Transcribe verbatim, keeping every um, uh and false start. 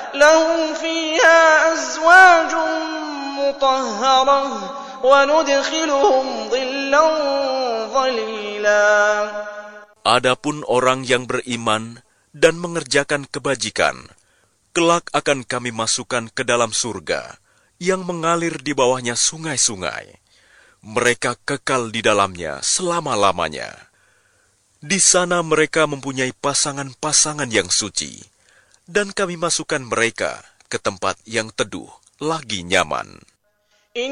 لهم فيها أزواج مطهرة وندخلهم ظلا ظليلا. Adapun orang yang beriman dan mengerjakan kebajikan, kelak akan kami masukkan ke dalam surga yang mengalir di bawahnya sungai-sungai. Mereka kekal di dalamnya selama-lamanya. Di sana mereka mempunyai pasangan-pasangan yang suci, dan kami masukkan mereka ke tempat yang teduh lagi nyaman.